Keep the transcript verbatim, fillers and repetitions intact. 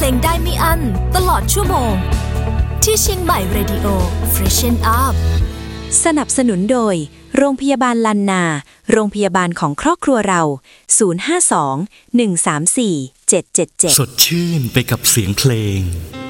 ลงได้ไม่อั้นตลอดชั่วโมงที่เชียงใหม่ Radio Freshen Up สนับสนุนโดยโรงพยาบาลลันนาโรงพยาบาลของครอบครัวเราศูนย์ ห้า สอง หนึ่ง สาม สี่ เจ็ด เจ็ด เจ็ดสดชื่นไปกับเสียงเพลง